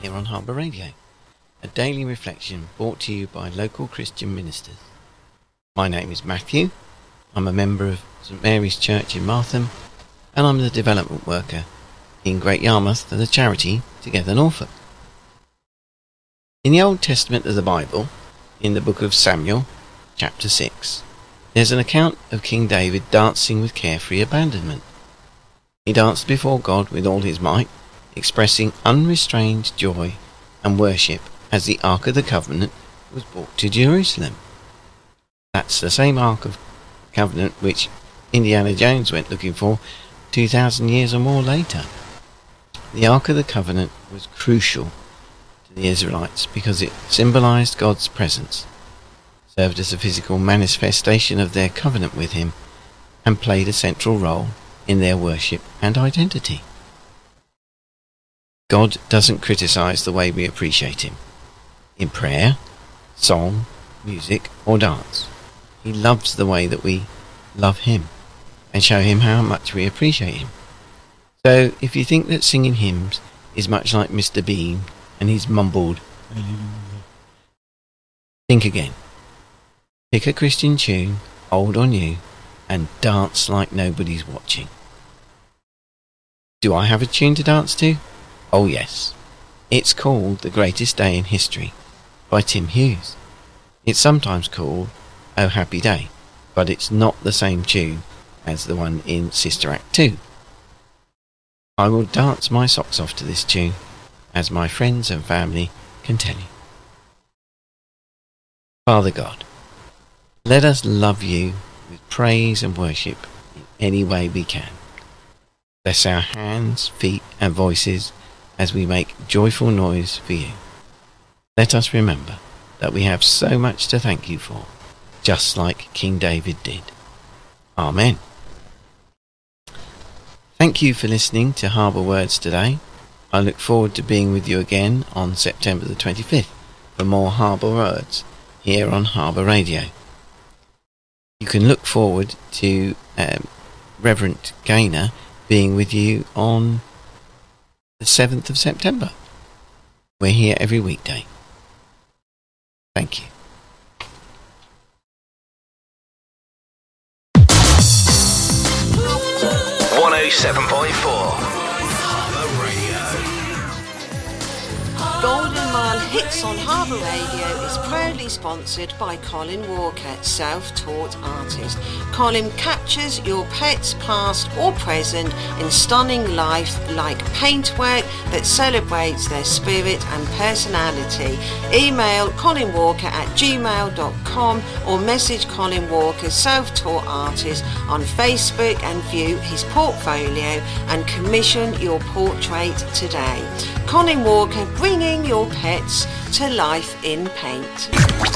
here on Harbour Radio, a daily reflection brought to you by local Christian ministers. My name is Matthew. I'm a member of St Mary's Church in Martham, and I'm the development worker in Great Yarmouth for the charity Together Norfolk. In the Old Testament of the Bible, in the book of Samuel, chapter 6, there's an account of King David dancing with carefree abandonment. He danced before God with all his might, expressing unrestrained joy and worship as the Ark of the Covenant was brought to Jerusalem. That's the same Ark of Covenant which Indiana Jones went looking for 2,000 years or more later. The Ark of the Covenant was crucial to the Israelites because it symbolized God's presence, served as a physical manifestation of their covenant with him, and played a central role in their worship and identity. God doesn't criticize the way we appreciate him, in prayer, song, music, or dance. He loves the way that we love him and show him how much we appreciate him. So if you think that singing hymns is much like Mr. Bean and his mumbled think again. Pick a Christian tune, old or new, and dance like nobody's watching. Do I have a tune to dance to? Oh yes. It's called The Greatest Day in History by Tim Hughes. It's sometimes called Oh Happy Day, but it's not the same tune as the one in Sister Act 2. I will dance my socks off to this tune, as my friends and family can tell you. Father God, let us love you with praise and worship in any way we can. Bless our hands, feet and voices as we make joyful noise for you. Let us remember that we have so much to thank you for, just like King David did. Amen. Thank you for listening to Harbour Words today. I look forward to being with you again on September the 25th for more Harbour Words here on Harbour Radio. You can look forward to Reverend Gaynor being with you on the 7th of September. We're here every weekday. Thank you. Harbour Radio. Golden Mile Hits on Harbour Radio is proudly sponsored by Colin Walker, self-taught artist. Colin captures your pet's past or present in stunning life like paintwork that celebrates their spirit and personality. Email colinwalker@gmail.com or message Colin Walker, self-taught artist, on Facebook and view his portfolio and commission your portrait today. Colin Walker, bringing your pets to life in paint.